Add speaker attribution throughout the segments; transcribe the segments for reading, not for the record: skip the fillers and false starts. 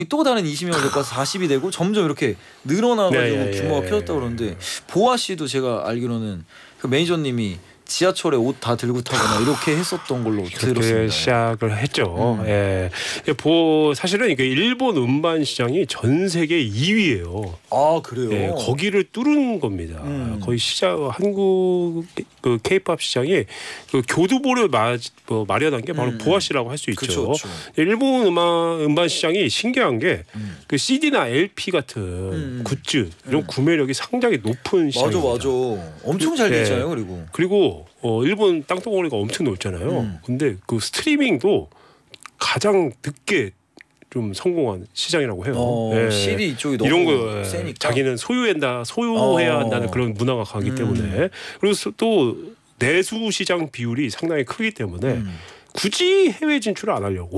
Speaker 1: 또 다른 20명을 데리고 와서 40이 되고 점점 이렇게 늘어나가지고
Speaker 2: 네,
Speaker 1: 규모가 커졌다고 그러는데 보아 씨도 제가 알기로는 그 매니저님이 지하철에 옷 다 들고 타거나 이렇게 했었던 걸로 들었습니다.
Speaker 2: 시작을 했죠. 예. 사실은 이게 일본 음반 시장이 전 세계 2위예요.
Speaker 1: 아 그래요?
Speaker 2: 예, 거기를 뚫은 겁니다. 거의 한국 그 K-팝 시장이 그 교두보를 마련한 게 바로 보아 씨라고 할 수 있죠.
Speaker 1: 그쵸.
Speaker 2: 일본 음반 시장이 신기한 게 그 CD나 LP 같은 굿즈 이런 구매력이 상당히 높은 시장입니다.
Speaker 1: 맞아. 엄청 잘 돼 있잖아요.
Speaker 2: 그리고 일본 땅덩어리가 엄청 넓잖아요. 근데 그 스트리밍도 가장 늦게 좀 성공한 시장이라고 해요.
Speaker 1: CD 이쪽이 너무
Speaker 2: 이런 거
Speaker 1: 세니까
Speaker 2: 자기는 소유해야 한다는 그런 문화가 강하기 때문에 그리고 또 내수 시장 비율이 상당히 크기 때문에 굳이 해외 진출을 안 하려고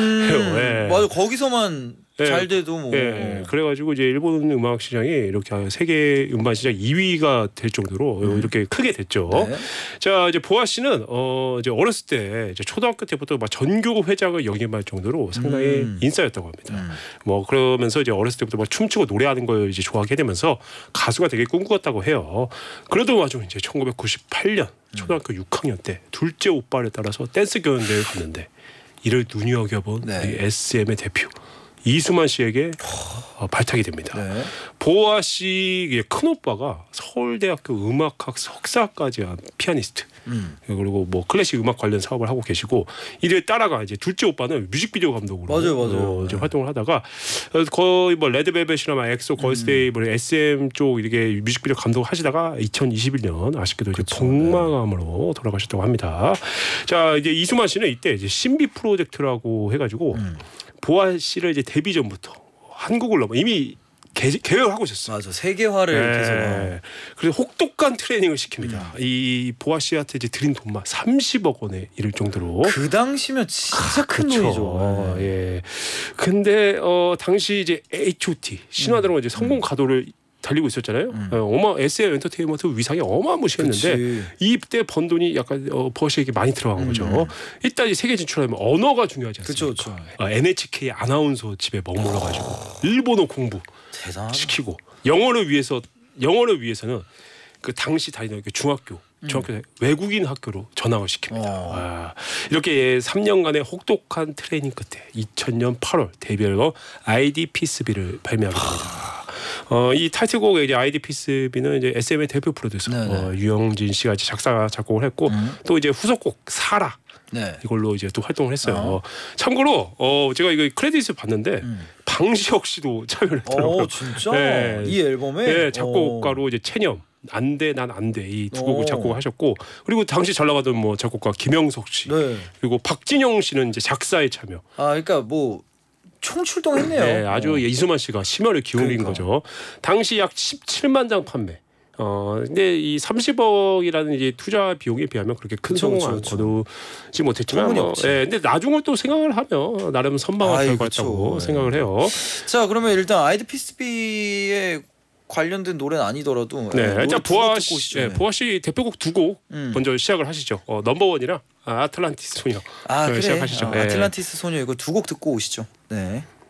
Speaker 2: 해요.
Speaker 1: 맞아. 거기서만 잘 돼도 뭐.
Speaker 2: 그래가지고 이제 일본 음악 시장이 이렇게 세계 음반 시장 2위가 될 정도로 이렇게 크게 됐죠.
Speaker 1: 네.
Speaker 2: 자 이제 보아 씨는 이제 어렸을 때 이제 초등학교 때부터 막 전교 회장을 역임할 정도로 상당히 인싸였다고 합니다. 뭐 그러면서 이제 어렸을 때부터 막 춤추고 노래하는 걸 이제 좋아하게 되면서 가수가 되게 꿈꾸었다고 해요. 그래도 마저 이제 1998년 초등학교 6학년 때 둘째 오빠를 따라서 댄스 경연대회를 갔는데 이를 눈여겨본 이 SM의 대표 이수만 씨에게 발탁이 됩니다. 보아 씨의 큰 오빠가 서울대학교 음악학 석사까지 한 피아니스트. 그리고 뭐 클래식 음악 관련 사업을 하고 계시고 이를 따라가 이제 둘째 오빠는 뮤직비디오 감독으로
Speaker 1: 맞아요.
Speaker 2: 이제 활동을 하다가 거의 뭐 레드벨벳이나 막 엑소, 걸스데이, 뭐 SM 쪽 이렇게 뮤직비디오 감독 하시다가 2021년 아쉽게도 이제 복막암으로 돌아가셨다고 합니다. 자 이제 이수만 씨는 이때 이제 신비 프로젝트라고 해가지고 보아 씨를 이제 데뷔 전부터 한국을 넘어 이미 계획을 하고 있었어요.
Speaker 1: 맞아. 세계화를 계속.
Speaker 2: 그래서 혹독한 트레이닝을 시킵니다. 이 보아 씨한테 이제 드린 돈만 30억 원에 이를 정도로.
Speaker 1: 그 당시면 진짜 큰 돈이죠.
Speaker 2: 예. 근데 당시 이제 H.O.T 신화드라마 이제 성공 가도를 달리고 있었잖아요. SM 엔터테인먼트 위상이 어마무시했는데 이때 번 돈이 약간 보아 씨에게 많이 들어간 거죠. 일단 이 세계 진출하면 언어가 중요하지 않습니까? NHK 아나운서 집에 머물러가지고 일본어 공부 시키고 영어를 위해서는 그 당시 다니던 중학교 외국인 학교로 전학을 시킵니다. 이렇게 3년간의 혹독한 트레이닝 끝에 2000년 8월 데뷔 앨범 ID 피스비를 발매하게 됩니다. 이 타이틀곡의 이제 ID 피스비는 이제 SM의 대표 프로듀서 유영진 씨가 이제 작사 작곡을 했고 또 이제 후속곡 사라 이걸로 이제 또 활동을 했어요. 참고로 제가 이거 크레딧을 봤는데 방시혁 씨도 참여를 했더라고요.
Speaker 1: 진짜? 이 앨범에?
Speaker 2: 작곡가로 이제 체념 안돼 난 안돼 이 두 곡을 작곡을 하셨고 그리고 당시 잘 나가던 뭐 작곡가 김영석 씨 그리고 박진영 씨는 이제 작사에 참여.
Speaker 1: 그러니까 뭐 총출동했네요.
Speaker 2: 아주 이수만 씨가 심혈을 기울인 거죠. 당시 약 17만 장 판매. 근데 이 30억이라는 이제 투자 비용에 비하면 그렇게 큰 성공을 거두지 못했지만 근데 나중을 또 생각을 하면 나름 선방할 결과였다고 생각을 해요.
Speaker 1: 자, 그러면 일단 아이드 피스비에 관련된 노래는 아니더라도
Speaker 2: 일단 보아 씨 대표곡 두 곡 먼저 시작을 하시죠. 넘버원이랑 아틀란티스 소녀
Speaker 1: 그래.
Speaker 2: 시작하시죠.
Speaker 1: 아틀란티스 소녀 이거 두 곡 듣고 오시죠. 네.